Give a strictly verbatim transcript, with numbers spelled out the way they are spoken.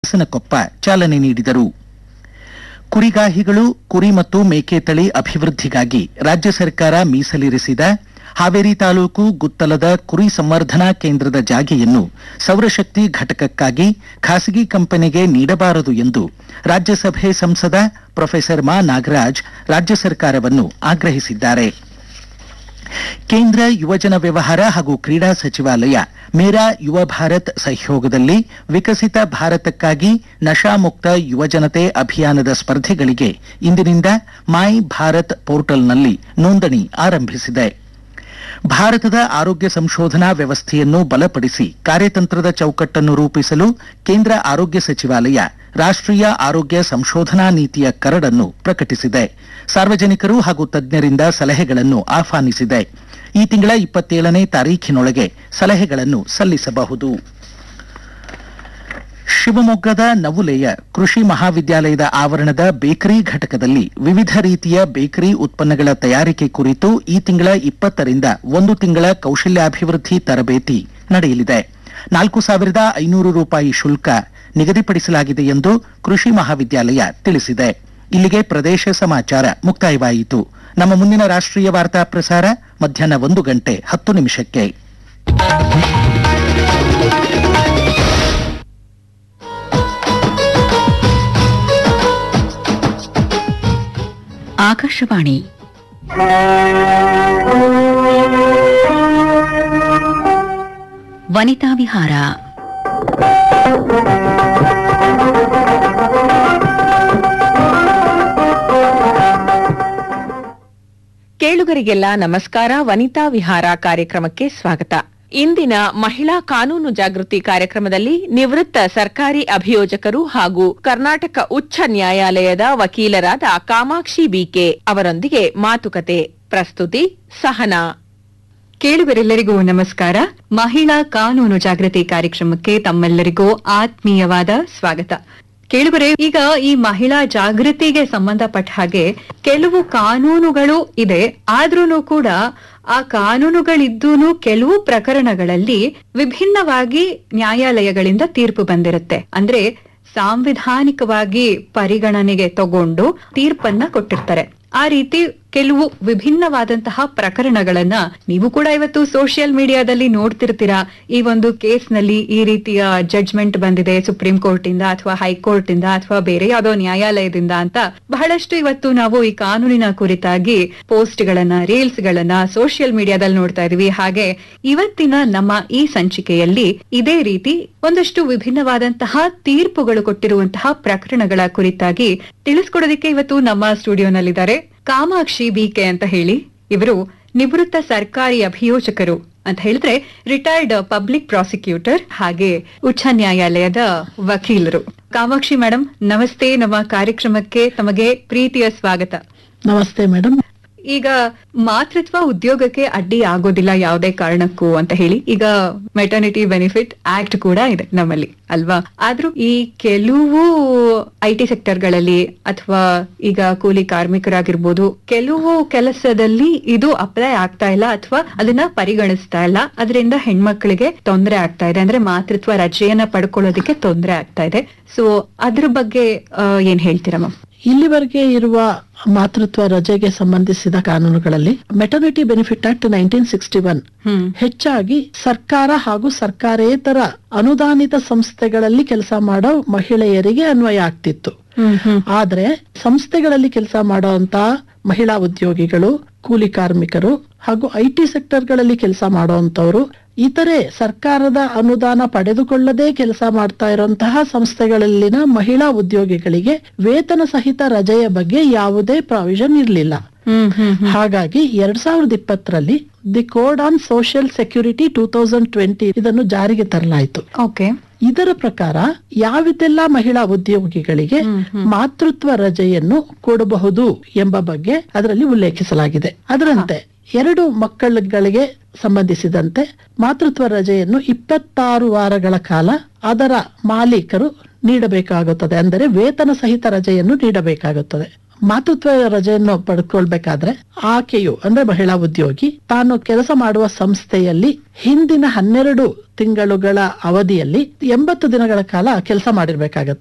ಕೊಪ್ಪ ಚಾಲನೆ ನೀಡಿದರು. ಕುರಿಗಾಹಿಗಳು, ಕುರಿ ಮತ್ತು ಮೇಕೆ ತಳಿ ಅಭಿವೃದ್ಧಿಗಾಗಿ ರಾಜ್ಯ ಸರ್ಕಾರ ಮೀಸಲಿರಿಸಿದ ಹಾವೇರಿ ತಾಲೂಕು ಗುತ್ತಲದ ಕುರಿ ಸಂವರ್ಧನಾ ಕೇಂದ್ರದ ಜಾಗೆಯನ್ನು ಸೌರಶಕ್ತಿ ಘಟಕಕ್ಕಾಗಿ ಖಾಸಗಿ ಕಂಪನಿಗೆ ನೀಡಬಾರದು ಎಂದು ರಾಜ್ಯಸಭೆ ಸಂಸದ ಪ್ರೊಫೆಸರ್ ಮಾ ನಾಗರಾಜ್ ರಾಜ್ಯ ಸರ್ಕಾರವನ್ನು ಆಗ್ರಹಿಸಿದ್ದಾರೆ. ಕೇಂದ್ರ ಯುವಜನ ವ್ಯವಹಾರ ಹಾಗೂ ಕ್ರೀಡಾ ಸಚಿವಾಲಯ ಮೇರಾ ಯುವ ಭಾರತ್ ಸಹಯೋಗದಲ್ಲಿ ವಿಕಸಿತ ಭಾರತಕ್ಕಾಗಿ ನಶಾಮುಕ್ತ ಯುವಜನತೆ ಅಭಿಯಾನದ ಸ್ಪರ್ಧೆಗಳಿಗೆ ಇಂದಿನಿಂದ ಮೈ ಭಾರತ್ ಪೋರ್ಟಲ್ನಲ್ಲಿ ನೋಂದಣಿ ಆರಂಭಿಸಿದೆ. ಭಾರತದ ಆರೋಗ್ಯ ಸಂಶೋಧನಾ ವ್ಯವಸ್ಥೆಯನ್ನು ಬಲಪಡಿಸಿ ಕಾರ್ಯತಂತ್ರದ ಚೌಕಟ್ಟನ್ನು ರೂಪಿಸಲು ಕೇಂದ್ರ ಆರೋಗ್ಯ ಸಚಿವಾಲಯ ರಾಷ್ಟ್ರೀಯ ಆರೋಗ್ಯ ಸಂಶೋಧನಾ ನೀತಿಯ ಕರಡನ್ನು ಪ್ರಕಟಿಸಿದೆ. ಸಾರ್ವಜನಿಕರು ಹಾಗೂ ತಜ್ಞರಿಂದ ಸಲಹೆಗಳನ್ನು ಆಹ್ವಾನಿಸಿದೆ. ಈ ತಿಂಗಳ ಇಪ್ಪತ್ತೇಳನೇ ತಾರೀಖಿನೊಳಗೆ ಸಲಹೆಗಳನ್ನು ಸಲ್ಲಿಸಬಹುದು. ಶಿವಮೊಗ್ಗದ ನವುಲೆಯ ಕೃಷಿ ಮಹಾವಿದ್ಯಾಲಯದ ಆವರಣದ ಬೇಕರಿ ಘಟಕದಲ್ಲಿ ವಿವಿಧ ರೀತಿಯ ಬೇಕರಿ ಉತ್ಪನ್ನಗಳ ತಯಾರಿಕೆ ಕುರಿತು ಈ ತಿಂಗಳ ಇಪ್ಪತ್ತರಿಂದ ಒಂದು ತಿಂಗಳ ಕೌಶಲ್ಯಾಭಿವೃದ್ಧಿ ತರಬೇತಿ ನಡೆಯಲಿದೆ. ನಾಲ್ಕು ಸಾವಿರದ ಐನೂರು ರೂಪಾಯಿ ಶುಲ್ಕ ನಿಗದಿಪಡಿಸಲಾಗಿದೆ ಎಂದು ಕೃಷಿ ಮಹಾವಿದ್ಯಾಲಯ ತಿಳಿಸಿದೆ. ಇಲ್ಲಿಗೆ ಪ್ರದೇಶ ಸಮಾಚಾರ ಮುಕ್ತಾಯವಾಯಿತು. ನಮ್ಮ ಮುಂದಿನ ರಾಷ್ಟ್ರೀಯ ವಾರ್ತಾ ಪ್ರಸಾರ ಮಧ್ಯಾಹ್ನ ಒಂದು ಗಂಟೆ ಹತ್ತು ನಿಮಿಷಕ್ಕೆ. ಆಕಾಶವಾಣಿ ವನಿತಾ ವಿಹಾರ. ಕೇಳುಗರಿಗೆಲ್ಲ ನಮಸ್ಕಾರ. ವನಿತಾ ವಿಹಾರ ಕಾರ್ಯಕ್ರಮಕ್ಕೆ ಸ್ವಾಗತ. ಇಂದಿನ ಮಹಿಳಾ ಕಾನೂನು ಜಾಗೃತಿ ಕಾರ್ಯಕ್ರಮದಲ್ಲಿ ನಿವೃತ್ತ ಸರ್ಕಾರಿ ಅಭಿಯೋಜಕರು ಹಾಗೂ ಕರ್ನಾಟಕ ಉಚ್ಚ ನ್ಯಾಯಾಲಯದ ವಕೀಲರಾದ ಕಾಮಾಕ್ಷಿ ಬಿಕೆ ಅವರೊಂದಿಗೆ ಮಾತುಕತೆ. ಪ್ರಸ್ತುತಿ ಸಹನಾ. ಕೇಳುಗರೆಲ್ಲರಿಗೂ ನಮಸ್ಕಾರ. ಮಹಿಳಾ ಕಾನೂನು ಜಾಗೃತಿ ಕಾರ್ಯಕ್ರಮಕ್ಕೆ ತಮ್ಮೆಲ್ಲರಿಗೂ ಆತ್ಮೀಯವಾದ ಸ್ವಾಗತ. ಕೇಳುಗರೆ, ಈಗ ಈ ಮಹಿಳಾ ಜಾಗೃತಿಗೆ ಸಂಬಂಧಪಟ್ಟ ಹಾಗೆ ಕೆಲವು ಕಾನೂನುಗಳು ಇದೆ. ಆದ್ರೂ ಕೂಡ ಆ ಕಾನೂನುಗಳಿದ್ದೂನು ಕೆಲವು ಪ್ರಕರಣಗಳಲ್ಲಿ ವಿಭಿನ್ನವಾಗಿ ನ್ಯಾಯಾಲಯಗಳಿಂದ ತೀರ್ಪು ಬಂದಿರುತ್ತೆ. ಅಂದ್ರೆ ಸಾಂವಿಧಾನಿಕವಾಗಿ ಪರಿಗಣನೆಗೆ ತಗೊಂಡು ತೀರ್ಪನ್ನ ಕೊಟ್ಟಿರ್ತಾರೆ. ಆ ರೀತಿ ಕೆಲವು ವಿಭಿನ್ನವಾದಂತಹ ಪ್ರಕರಣಗಳನ್ನ ನೀವು ಕೂಡ ಇವತ್ತು ಸೋಷಿಯಲ್ ಮೀಡಿಯಾದಲ್ಲಿ ನೋಡ್ತಿರ್ತೀರಾ. ಈ ಒಂದು ಕೇಸ್ನಲ್ಲಿ ಈ ರೀತಿಯ ಜಡ್ಜ್ಮೆಂಟ್ ಬಂದಿದೆ ಸುಪ್ರೀಂ ಕೋರ್ಟ್ ಇಂದ ಅಥವಾ ಹೈಕೋರ್ಟ್ ಇಂದ ಅಥವಾ ಬೇರೆ ಯಾವುದೋ ನ್ಯಾಯಾಲಯದಿಂದ ಅಂತ ಬಹಳಷ್ಟು ಇವತ್ತು ನಾವು ಈ ಕಾನೂನಿನ ಕುರಿತಾಗಿ ಪೋಸ್ಟ್ ಗಳನ್ನ, ರೀಲ್ಸ್ ಗಳನ್ನ ಸೋಷಿಯಲ್ ಮೀಡಿಯಾದಲ್ಲಿ ನೋಡ್ತಾ ಇದೀವಿ. ಹಾಗೆ ಇವತ್ತಿನ ನಮ್ಮ ಈ ಸಂಚಿಕೆಯಲ್ಲಿ ಇದೇ ರೀತಿ ಒಂದಷ್ಟು ವಿಭಿನ್ನವಾದಂತಹ ತೀರ್ಪುಗಳು ಕೊಟ್ಟಿರುವಂತಹ ಪ್ರಕರಣಗಳ ಕುರಿತಾಗಿ ತಿಳಿಸ್ಕೊಡೋದಕ್ಕೆ ಇವತ್ತು ನಮ್ಮ ಸ್ಟುಡಿಯೋನಲ್ಲಿದ್ದಾರೆ ಕಾಮಾಕ್ಷಿ ಬಿಕೆ ಅಂತ ಹೇಳಿ. ಇವರು ನಿವೃತ್ತ ಸರ್ಕಾರಿ ಅಭಿಯೋಜಕರು ಅಂತ ಹೇಳಿದ್ರೆ ರಿಟೈರ್ಡ್ ಪಬ್ಲಿಕ್ ಪ್ರಾಸಿಕ್ಯೂಟರ್ ಹಾಗೆ ಉಚ್ಚ ನ್ಯಾಯಾಲಯದ ವಕೀಲರು. ಕಾಮಾಕ್ಷಿ ಮೇಡಮ್ ನಮಸ್ತೆ. ನಮ್ಮ ಕಾರ್ಯಕ್ರಮಕ್ಕೆ ತಮಗೆ ಪ್ರೀತಿಯ ಸ್ವಾಗತ. ನಮಸ್ತೆ ಮೇಡಮ್. ಈಗ ಮಾತೃತ್ವ ಉದ್ಯೋಗಕ್ಕೆ ಅಡ್ಡಿ ಆಗೋದಿಲ್ಲ ಯಾವುದೇ ಕಾರಣಕ್ಕೂ ಅಂತ ಹೇಳಿ ಈಗ ಮೆಟರ್ನಿಟಿ ಬೆನಿಫಿಟ್ ಆಕ್ಟ್ ಕೂಡ ಇದೆ ನಮ್ಮಲ್ಲಿ ಅಲ್ವಾ. ಆದ್ರೂ ಈ ಕೆಲವು ಐ ಟಿ ಸೆಕ್ಟರ್ಗಳಲ್ಲಿ ಅಥವಾ ಈಗ ಕೂಲಿ ಕಾರ್ಮಿಕರಾಗಿರ್ಬೋದು, ಕೆಲವು ಕೆಲಸದಲ್ಲಿ ಇದು ಅಪ್ಲೈ ಆಗ್ತಾ ಇಲ್ಲ ಅಥವಾ ಅದನ್ನ ಪರಿಗಣಿಸ್ತಾ ಇಲ್ಲ. ಅದರಿಂದ ಹೆಣ್ಮಕ್ಳಿಗೆ ತೊಂದರೆ ಆಗ್ತಾ ಇದೆ. ಅಂದ್ರೆ ಮಾತೃತ್ವ ರಜೆಯನ್ನ ಪಡ್ಕೊಳ್ಳೋದಕ್ಕೆ ತೊಂದರೆ ಆಗ್ತಾ ಇದೆ. ಸೊ ಅದ್ರ ಬಗ್ಗೆ ಏನ್ ಹೇಳ್ತೀರಾ ಮ್ಯಾಮ್? ಇಲ್ಲಿವರೆಗೆ ಇರುವ ಮಾತೃತ್ವ ರಜೆಗೆ ಸಂಬಂಧಿಸಿದ ಕಾನೂನುಗಳಲ್ಲಿ maternity benefit act nineteen sixty one ಹೆಚ್ಚಾಗಿ ಸರ್ಕಾರ ಹಾಗೂ ಸರ್ಕಾರೇತರ ಅನುದಾನಿತ ಸಂಸ್ಥೆಗಳಲ್ಲಿ ಕೆಲಸ ಮಾಡೋ ಮಹಿಳೆಯರಿಗೆ ಅನ್ವಯ ಆಗ್ತಿತ್ತು. ಆದ್ರೆ ಸಂಸ್ಥೆಗಳಲ್ಲಿ ಕೆಲಸ ಮಾಡುವಂತ ಮಹಿಳಾ ಉದ್ಯೋಗಿಗಳು, ಕೂಲಿ ಕಾರ್ಮಿಕರು ಹಾಗೂ ಐ ಟಿ ಸೆಕ್ಟರ್ಗಳಲ್ಲಿ ಕೆಲಸ ಮಾಡುವಂತವ್ರು, ಇತರೆ ಸರ್ಕಾರದ ಅನುದಾನ ಪಡೆದುಕೊಳ್ಳದೆ ಕೆಲಸ ಮಾಡ್ತಾ ಇರುವಂತಹ ಸಂಸ್ಥೆಗಳಲ್ಲಿನ ಮಹಿಳಾ ಉದ್ಯೋಗಿಗಳಿಗೆ ವೇತನ ಸಹಿತ ರಜೆಯ ಬಗ್ಗೆ ಯಾವುದೇ ಪ್ರಾವಿಷನ್ ಇರಲಿಲ್ಲ. ಹಾಗಾಗಿ ಎರಡ್ ಸಾವಿರದ ಇಪ್ಪತ್ತರಲ್ಲಿ the code on social security two thousand twenty ಇದನ್ನು ಜಾರಿಗೆ ತರಲಾಯಿತು. ಇದರ ಪ್ರಕಾರ ಯಾವಿದೆಲ್ಲ ಮಹಿಳಾ ಉದ್ಯೋಗಿಗಳಿಗೆ ಮಾತೃತ್ವ ರಜೆಯನ್ನು ಕೊಡಬಹುದು ಎಂಬ ಬಗ್ಗೆ ಅದರಲ್ಲಿ ಉಲ್ಲೇಖಿಸಲಾಗಿದೆ. ಅದರಂತೆ ಎರಡು ಮಕ್ಕಳುಗಳಿಗೆ ಸಂಬಂಧಿಸಿದಂತೆ ಮಾತೃತ್ವ ರಜೆಯನ್ನು ಇಪ್ಪತ್ತಾರು ವಾರಗಳ ಕಾಲ ಅದರ ಮಾಲೀಕರು ನೀಡಬೇಕಾಗುತ್ತದೆ. ಅಂದರೆ ವೇತನ ಸಹಿತ ರಜೆಯನ್ನು ನೀಡಬೇಕಾಗುತ್ತದೆ. ಮಾತೃತ್ವ ರಜೆಯನ್ನು ಪಡ್ಕೊಳ್ಬೇಕಾದ್ರೆ ಆಕೆಯು ಅಂದ್ರೆ ಮಹಿಳಾ ಉದ್ಯೋಗಿ ತಾನು ಕೆಲಸ ಮಾಡುವ ಸಂಸ್ಥೆಯಲ್ಲಿ ಹಿಂದಿನ ಹನ್ನೆರಡು ತಿಂಗಳುಗಳ ಅವಧಿಯಲ್ಲಿ ಎಂಬತ್ತು ದಿನಗಳ ಕಾಲ ಕೆಲಸ ಮಾಡಿರ್ಬೇಕಾಗತ್ತೆ.